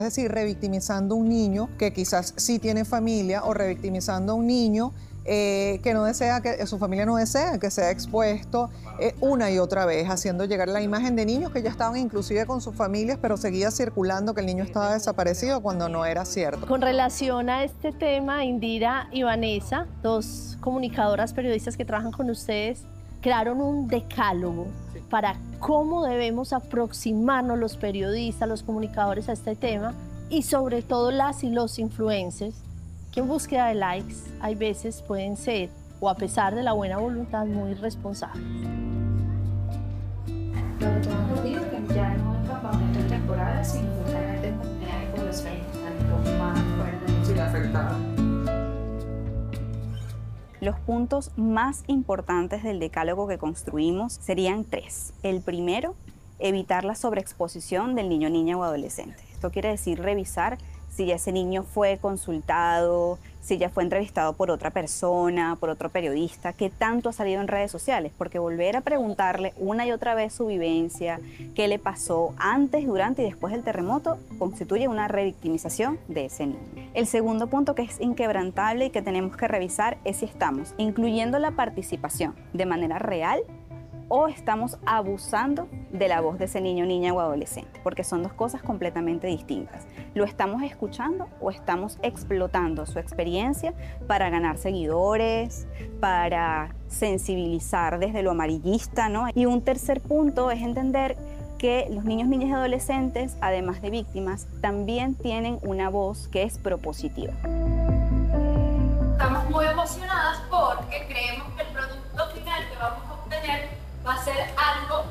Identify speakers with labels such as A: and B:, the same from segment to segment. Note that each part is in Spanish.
A: Es decir, revictimizando a un niño que quizás sí tiene familia o revictimizando a un niño que no desea, que su familia no desea que sea expuesto una y otra vez, haciendo llegar la imagen de niños que ya estaban inclusive con sus familias, pero seguía circulando que el niño estaba desaparecido cuando no era cierto.
B: Con relación a este tema, Indira y Vanessa, dos comunicadoras periodistas que trabajan con ustedes, crearon un decálogo para cómo debemos aproximarnos los periodistas, los comunicadores a este tema y sobre todo las y los influencers, que en búsqueda de likes hay veces pueden ser, o a pesar de la buena voluntad, muy irresponsables.
C: Lo que tengo entendido es que ya no hay campamentos temporales, sino que realmente comunidades de población están más fuertes y afectadas.
D: Los puntos más importantes del decálogo que construimos serían 3. El primero, evitar la sobreexposición del niño, niña o adolescente. Esto quiere decir revisar si ya ese niño fue consultado, si ya fue entrevistado por otra persona, por otro periodista, qué tanto ha salido en redes sociales, porque volver a preguntarle una y otra vez su vivencia, qué le pasó antes, durante y después del terremoto, constituye una revictimización de ese niño. El segundo punto que es inquebrantable y que tenemos que revisar es si estamos incluyendo la participación de manera real o estamos abusando de la voz de ese niño, niña o adolescente, porque son dos cosas completamente distintas. ¿Lo estamos escuchando o estamos explotando su experiencia para ganar seguidores, para sensibilizar desde lo amarillista, ¿no? Y un tercer punto es entender que los niños, niñas y adolescentes, además de víctimas, también tienen una voz que es propositiva.
E: Estamos muy emocionadas porque creemos que el producto final que vamos a obtener va a ser algo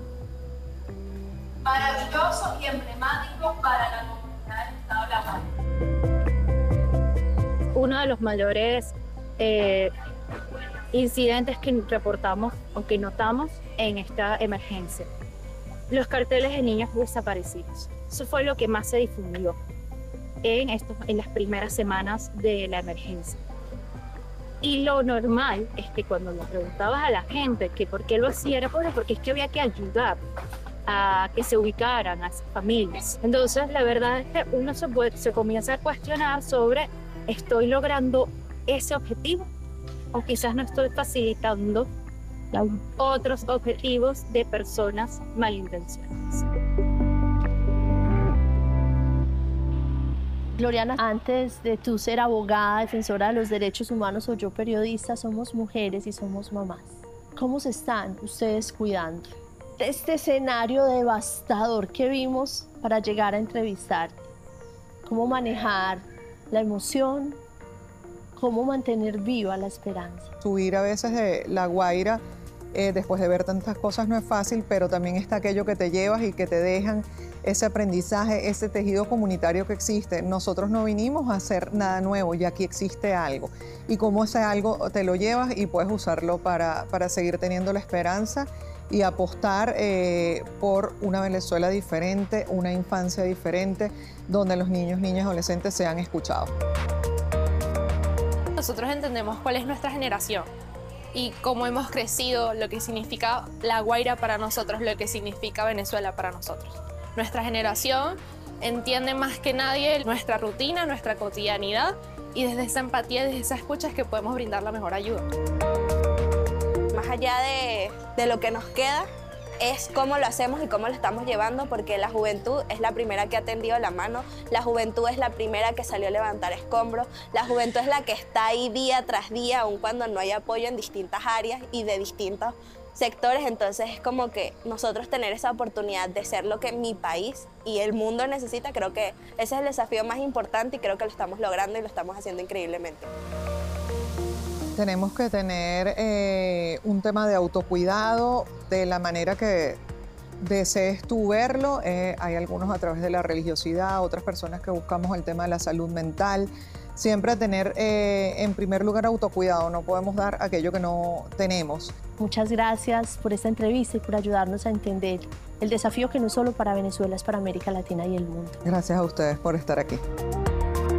E: maravilloso y emblemático para la comunidad del estado de La Guaira.
C: Uno de los mayores incidentes que reportamos o que notamos en esta emergencia, los carteles de niños desaparecidos. Eso fue lo que más se difundió en las primeras semanas de la emergencia. Y lo normal es que cuando le preguntabas a la gente que por qué lo hacía era porque es que había que ayudar a que se ubicaran a esas familias. Entonces la verdad es que uno se comienza a cuestionar sobre ¿estoy logrando ese objetivo? O quizás no estoy facilitando otros objetivos de personas malintencionadas.
B: Gloriana, antes de tú ser abogada, defensora de los derechos humanos o yo periodista, somos mujeres y somos mamás. ¿Cómo se están ustedes cuidando de este escenario devastador que vimos para llegar a entrevistarte? ¿Cómo manejar la emoción? ¿Cómo mantener viva la esperanza?
A: Subir a veces de La Guaira, después de ver tantas cosas, no es fácil, pero también está aquello que te llevas y que te dejan ese aprendizaje, ese tejido comunitario que existe. Nosotros no vinimos a hacer nada nuevo y aquí existe algo. Y cómo ese algo te lo llevas y puedes usarlo para seguir teniendo la esperanza y apostar por una Venezuela diferente, una infancia diferente, donde los niños, niñas y adolescentes sean escuchados.
F: Nosotros entendemos cuál es nuestra generación y cómo hemos crecido, lo que significa La Guaira para nosotros, lo que significa Venezuela para nosotros. Nuestra generación entiende más que nadie nuestra rutina, nuestra cotidianidad y desde esa empatía, desde esa escucha es que podemos brindar la mejor ayuda.
G: Más allá de lo que nos queda, es cómo lo hacemos y cómo lo estamos llevando, porque la juventud es la primera que ha tendido la mano, la juventud es la primera que salió a levantar escombros, la juventud es la que está ahí día tras día, aun cuando no hay apoyo en distintas áreas y de distintos sectores. Entonces es como que nosotros tener esa oportunidad de ser lo que mi país y el mundo necesita, creo que ese es el desafío más importante y creo que lo estamos logrando y lo estamos haciendo increíblemente.
A: Tenemos que tener un tema de autocuidado de la manera que desees tú verlo. Hay algunos a través de la religiosidad, otras personas que buscamos el tema de la salud mental. Siempre tener en primer lugar autocuidado, no podemos dar aquello que no tenemos.
B: Muchas gracias por esta entrevista y por ayudarnos a entender el desafío que no es solo para Venezuela, es para América Latina y el mundo.
A: Gracias a ustedes por estar aquí.